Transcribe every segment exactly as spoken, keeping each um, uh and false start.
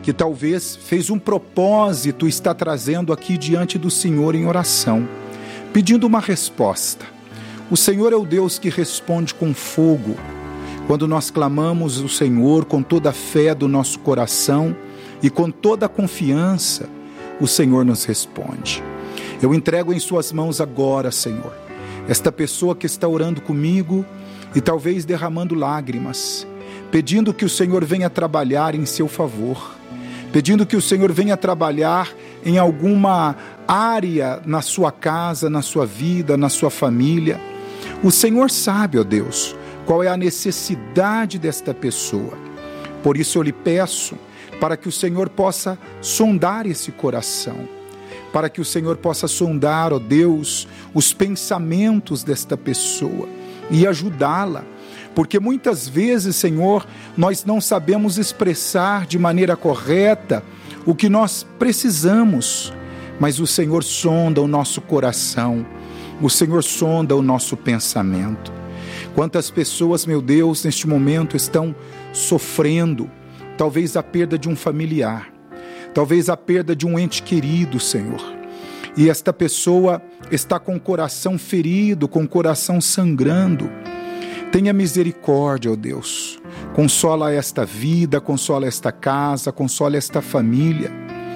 que talvez fez um propósito e está trazendo aqui diante do Senhor em oração, pedindo uma resposta. O Senhor é o Deus que responde com fogo. Quando nós clamamos o Senhor com toda a fé do nosso coração e com toda a confiança, o Senhor nos responde. Eu entrego em suas mãos agora, Senhor, esta pessoa que está orando comigo e talvez derramando lágrimas, pedindo que o Senhor venha trabalhar em seu favor, pedindo que o Senhor venha trabalhar em alguma área na sua casa, na sua vida, na sua família. O Senhor sabe, ó Deus, qual é a necessidade desta pessoa. Por isso eu lhe peço para que o Senhor possa sondar esse coração, para que o Senhor possa sondar, ó Deus, os pensamentos desta pessoa e ajudá-la. Porque muitas vezes, Senhor, nós não sabemos expressar de maneira correta o que nós precisamos, mas o Senhor sonda o nosso coração, o Senhor sonda o nosso pensamento. Quantas pessoas, meu Deus, neste momento estão sofrendo, talvez a perda de um familiar, talvez a perda de um ente querido, Senhor. E esta pessoa está com o coração ferido, com o coração sangrando. Tenha misericórdia, ó Deus. Consola esta vida, consola esta casa, consola esta família.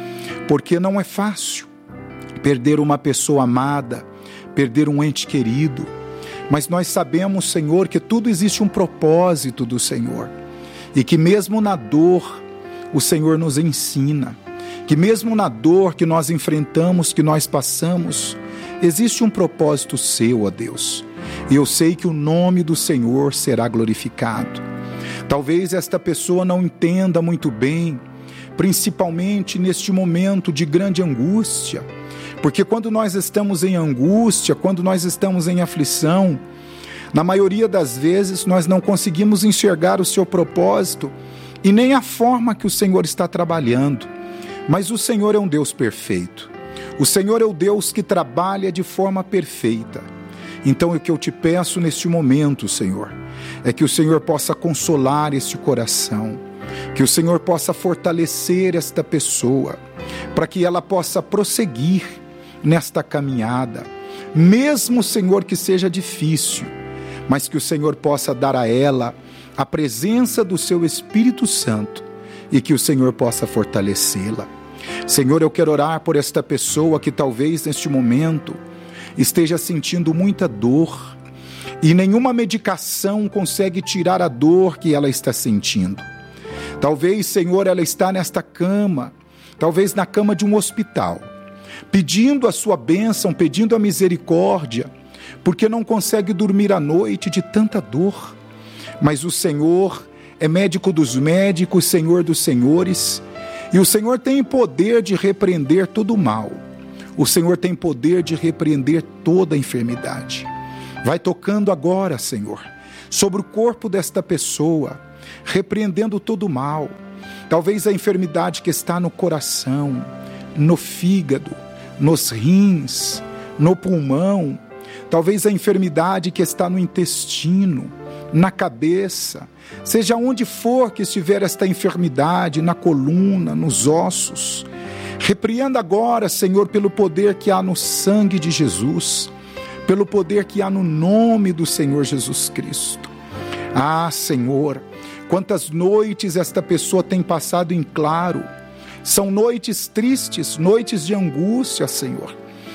Porque não é fácil perder uma pessoa amada, perder um ente querido. Mas nós sabemos, Senhor, que tudo existe um propósito do Senhor. E que mesmo na dor, o Senhor nos ensina. Que mesmo na dor que nós enfrentamos, que nós passamos, existe um propósito seu, ó Deus. E eu sei que o nome do Senhor será glorificado. Talvez esta pessoa não entenda muito bem, principalmente neste momento de grande angústia, porque quando nós estamos em angústia, quando nós estamos em aflição, na maioria das vezes nós não conseguimos enxergar o seu propósito e nem a forma que o Senhor está trabalhando. Mas o Senhor é um Deus perfeito. O Senhor é o Deus que trabalha de forma perfeita. Então o que eu te peço neste momento, Senhor, é que o Senhor possa consolar este coração, que o Senhor possa fortalecer esta pessoa, para que ela possa prosseguir nesta caminhada, mesmo, Senhor, que seja difícil, mas que o Senhor possa dar a ela a presença do seu Espírito Santo e que o Senhor possa fortalecê-la. Senhor, eu quero orar por esta pessoa que talvez neste momento esteja sentindo muita dor e nenhuma medicação consegue tirar a dor que ela está sentindo. Talvez, Senhor, ela está nesta cama, talvez na cama de um hospital, pedindo a sua bênção, pedindo a misericórdia, porque não consegue dormir à noite de tanta dor. Mas o Senhor é médico dos médicos, Senhor dos senhores, e o Senhor tem poder de repreender todo o mal. O Senhor tem poder de repreender toda a enfermidade. Vai tocando agora, Senhor, sobre o corpo desta pessoa, repreendendo todo o mal. Talvez a enfermidade que está no coração, no fígado, nos rins, no pulmão. Talvez a enfermidade que está no intestino, na cabeça. Seja onde for que estiver esta enfermidade, na coluna, nos ossos. Repreenda agora, Senhor, pelo poder que há no sangue de Jesus, pelo poder que há no nome do Senhor Jesus Cristo. Ah, Senhor, quantas noites esta pessoa tem passado em claro. São noites tristes, noites de angústia, Senhor.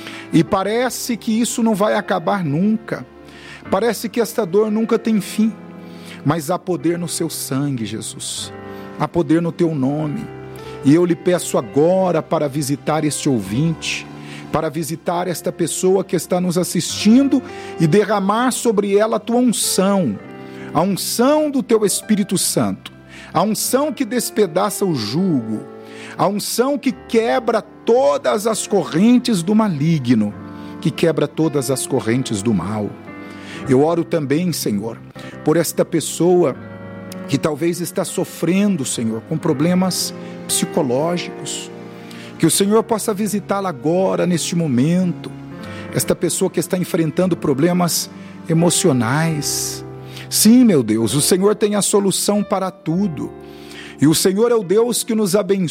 E parece que isso não vai acabar nunca. Parece que esta dor nunca tem fim. Mas há poder no seu sangue, Jesus. Há poder no teu nome. E eu lhe peço agora para visitar este ouvinte, para visitar esta pessoa que está nos assistindo e derramar sobre ela a tua unção, a unção do teu Espírito Santo, a unção que despedaça o jugo, a unção que quebra todas as correntes do maligno, que quebra todas as correntes do mal. Eu oro também, Senhor, por esta pessoa que talvez está sofrendo, Senhor, com problemas psicológicos, que o Senhor possa visitá-la agora, neste momento, esta pessoa que está enfrentando problemas emocionais. Sim, meu Deus, o Senhor tem a solução para tudo, e o Senhor é o Deus que nos abençoa,